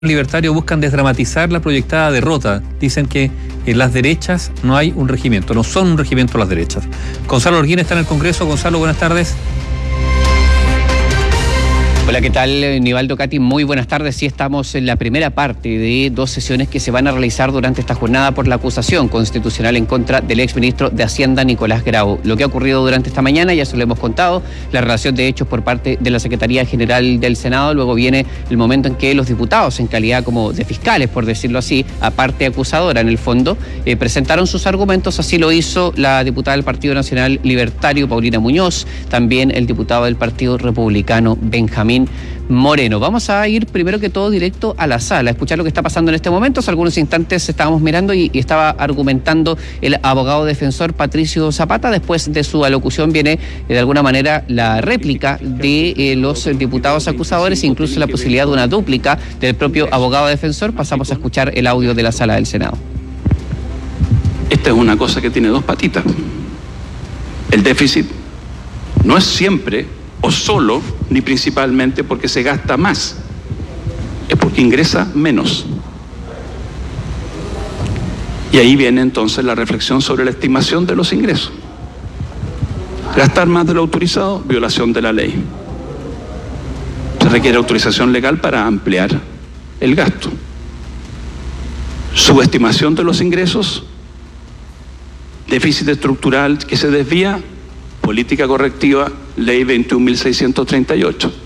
libertarios buscan desdramatizar la proyectada derrota. Dicen que en las derechas no hay un regimiento, no son un regimiento las derechas. Gonzalo Holguín está en el Congreso. Gonzalo, buenas tardes. Hola, ¿qué tal? Nivaldo, Katy, muy buenas tardes. Sí, estamos en la primera parte de dos sesiones que se van a realizar durante esta jornada por la acusación constitucional en contra del exministro de Hacienda, Nicolás Grau. Lo que ha ocurrido durante esta mañana, ya se lo hemos contado, la relación de hechos por parte de la Secretaría General del Senado. Luego viene el momento en que los diputados, en calidad como de fiscales, por decirlo así, aparte acusadora en el fondo, presentaron sus argumentos. Así lo hizo la diputada del Partido Nacional Libertario, Paulina Muñoz, también el diputado del Partido Republicano, Benjamín Moreno. Vamos a ir primero que todo directo a la sala, a escuchar lo que está pasando en este momento. Hace algunos instantes estábamos mirando y estaba argumentando el abogado defensor Patricio Zapata. Después de su alocución viene de alguna manera la réplica de los diputados acusadores, incluso la posibilidad de una dúplica del propio abogado defensor. Pasamos a escuchar el audio de la sala del Senado. Esta es una cosa que tiene dos patitas. El déficit no es siempre o solo ni principalmente porque se gasta más, es porque ingresa menos. Y ahí viene entonces la reflexión sobre la estimación de los ingresos. Gastar más de lo autorizado, violación de la ley. Se requiere autorización legal para ampliar el gasto. Subestimación de los ingresos, déficit estructural que se desvía, política correctiva, ley 21.638.